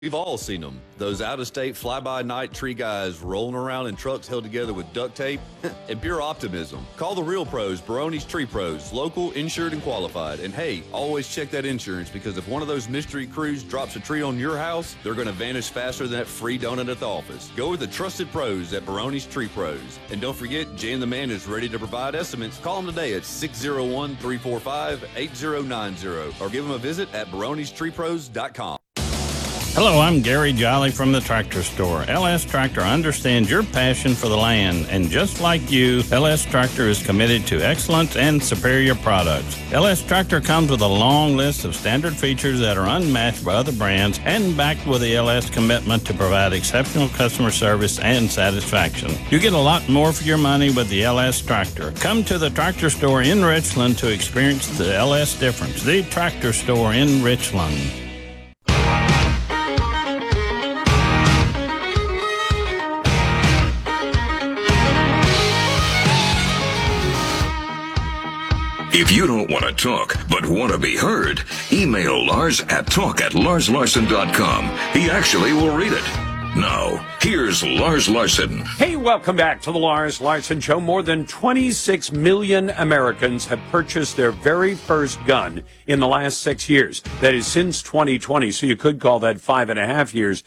We've all seen them. Those out-of-state fly-by-night tree guys rolling around in trucks held together with duct tape and pure optimism. Call the real pros, Barone's Tree Pros, local, insured, and qualified. And hey, always check that insurance, because if one of those mystery crews drops a tree on your house, they're going to vanish faster than that free donut at the office. Go with the trusted pros at Barone's Tree Pros. And don't forget, Jan the Man is ready to provide estimates. Call them today at 601-345-8090 or give them a visit at baronestreepros.com. Hello, I'm Gary Jolly from the Tractor Store. LS Tractor understands your passion for the land, and just like you, LS Tractor is committed to excellence and superior products. LS Tractor comes with a long list of standard features that are unmatched by other brands, and backed with the LS commitment to provide exceptional customer service and satisfaction. You get a lot more for your money with the LS Tractor. Come to the Tractor Store in Richland to experience the LS difference. The Tractor Store in Richland. If you don't want to talk, but want to be heard, email Lars at talk@larslarson.com. He actually will read it. Now, here's Lars Larson. Hey, welcome back to the Lars Larson Show. More than 26 million Americans have purchased their very first gun in the last 6 years. That is since 2020, so you could call that 5.5 years.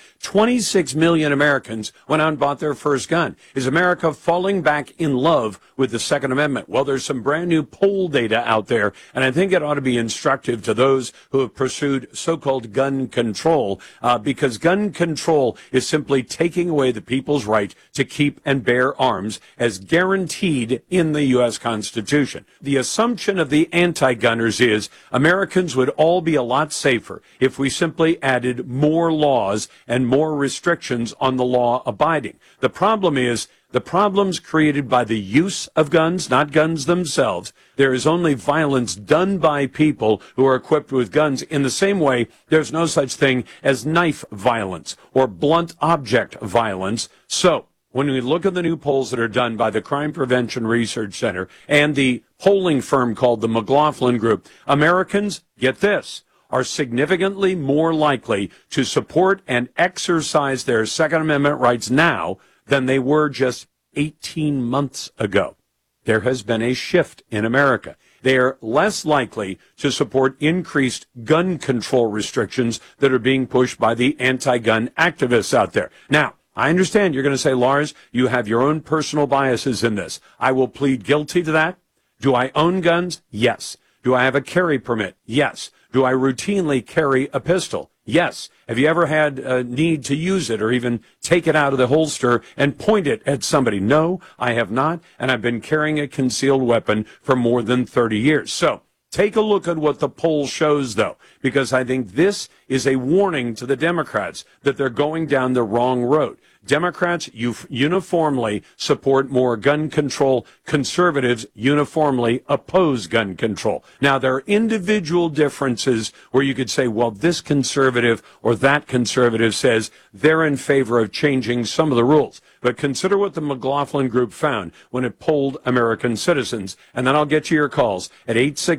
26 million Americans went out and bought their first gun. Is America falling back in love with the Second Amendment? Well, there's some brand new poll data out there, and I think it ought to be instructive to those who have pursued so-called gun control, because gun control is simply taking away the people's right to keep and bear arms as guaranteed in the U.S. Constitution. The assumption of the anti-gunners is Americans would all be a lot safer if we simply added more laws and more restrictions on the law abiding. The problem is, the problem's created by the use of guns, not guns themselves. There is only violence done by people who are equipped with guns. In the same way, there's no such thing as knife violence or blunt object violence. So, when we look at the new polls that are done by the Crime Prevention Research Center and the polling firm called the McLaughlin Group, Americans, get this, are significantly more likely to support and exercise their Second Amendment rights now than they were just 18 months ago. There has been a shift in America. They are less likely to support increased gun control restrictions that are being pushed by the anti-gun activists out there. Now, I understand you're going to say, Lars, you have your own personal biases in this. I will plead guilty to that. Do I own guns? Yes. Do I have a carry permit? Yes. Do I routinely carry a pistol? Yes. Have you ever had a need to use it or even take it out of the holster and point it at somebody? No, I have not, and I've been carrying a concealed weapon for more than 30 years. So take a look at what the poll shows, though, because I think this is a warning to the Democrats that they're going down the wrong road. Democrats uniformly support more gun control. Conservatives uniformly oppose gun control. Now, there are individual differences where you could say, well, this conservative or that conservative says they're in favor of changing some of the rules. But consider what the McLaughlin Group found when it polled American citizens. And then I'll get you your calls at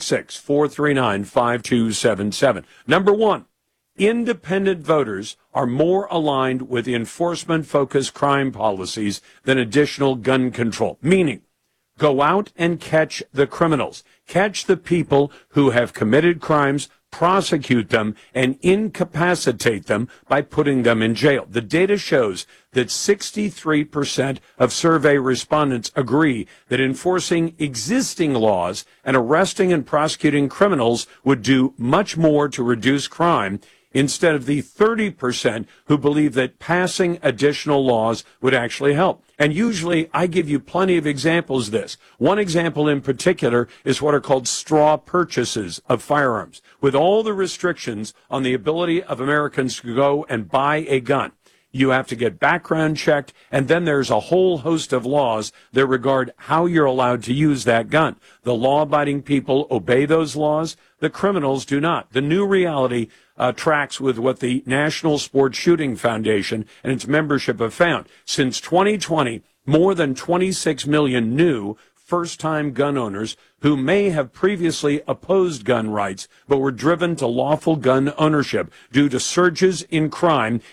866-439-5277. Number one, independent voters are more aligned with enforcement-focused crime policies than additional gun control. Meaning, go out and catch the criminals. Catch the people who have committed crimes, prosecute them, and incapacitate them by putting them in jail. The data shows that 63% of survey respondents agree that enforcing existing laws and arresting and prosecuting criminals would do much more to reduce crime, instead of the 30% who believe that passing additional laws would actually help. And usually I give you plenty of examples of this. One example in particular is what are called straw purchases of firearms. With all the restrictions on the ability of Americans to go and buy a gun, you have to get background checked, and then there's a whole host of laws that regard how you're allowed to use that gun. The law-abiding people obey those laws. The criminals do not. The new reality tracks with what the National Sports Shooting Foundation and its membership have found. Since 2020, more than 26 million new first-time gun owners who may have previously opposed gun rights but were driven to lawful gun ownership due to surges in crime